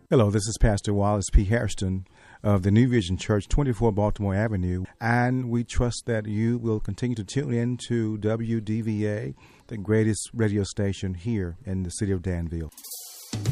Hello, this is Pastor Wallace P. Hairston of the New Vision Church, 24 Baltimore Avenue, and we trust that you will continue to tune in to WDVA, the greatest radio station here in the city of Danville.